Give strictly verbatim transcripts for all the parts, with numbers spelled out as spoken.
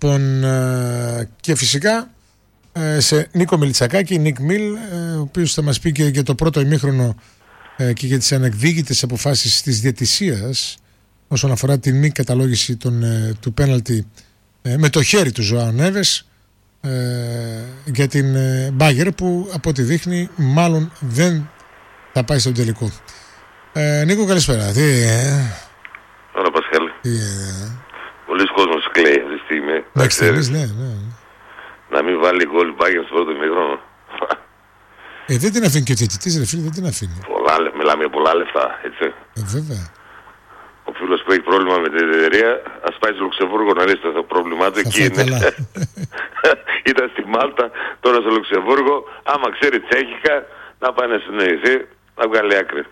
Λοιπόν, και φυσικά σε Νίκο Μιλτσακάκη, Νίκ Μιλ, ο οποίος θα μας πει και για το πρώτο ημίχρονο και για τις ανεκδίκητες αποφάσεις της διαιτησίας όσον αφορά την μη καταλόγηση των, του πέναλτι με το χέρι του Ζωάου Νέβες για την Μπάγερ, που από ό,τι δείχνει μάλλον δεν θα πάει στον τελικό. Ε, Νίκο, καλησπέρα. Τι ε? Ωραία, Πασχάλη. Τι ε? Πολλοί κόσμος κλαίει αυτή τη στιγμή. Εντάξει, θέλεις, ναι, ναι. Να μην βάλει γκολ Μπάγερ στο πρώτο ημίχρονο. Ε, δεν την αφήνει και ο διαιτητής, ρε φίλε, δεν την αφήνει. Πολλά, μιλάμε για πολλά λεφτά, έτσι. Ε, βέβαια. Ο φίλος που έχει πρόβλημα με την εταιρεία, ας πάει στο Λουξεμβούργο να λύσει το πρόβλημά του. Εκεί είναι. Ήταν στη Μάλτα, τώρα στο Λουξεμβούργο. Άμα ξέρει τσέχικα, να πάει να συνοηθεί, να βγάλει άκρη.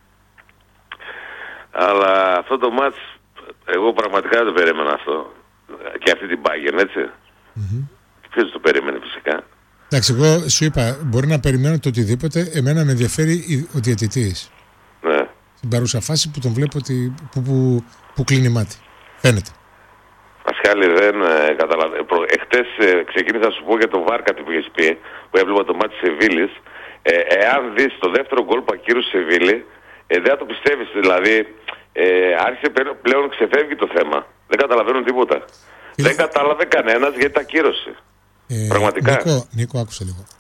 Αλλά αυτό το μάτς, εγώ πραγματικά δεν το περίμενα αυτό. Και αυτή την Bayern, έτσι. Mm-hmm. Ποιος το περίμενε φυσικά. Εντάξει, εγώ σου είπα, μπορεί να περιμένω το οτιδήποτε. Εμένα με ενδιαφέρει ο διαιτητής. Ναι. Στην παρούσα φάση που τον βλέπω ότι, που, που, που κλείνει μάτι. Φαίνεται. Πασχάλη, δεν ε, καταλαβαίνω. Εχθές ε, ξεκίνησα να σου πω για το βάρ κάτι που έχεις πει, που έβλεπα το μάτι Σεβίλης. Ε, εάν δεις το δεύτερο γκολ που ακύρωσε Σεβίλη, ε, δεν θα το πιστεύεις. Δηλαδή, ε, άρχισε πλέον, ξεφεύγει το θέμα. Δεν καταλαβαίνουν τίποτα. Ε, δεν κατάλαβε κανένας γιατί τα ακύρωσε. Ε, Πραγματικά. Νίκο, Νίκο, άκουσα λίγο.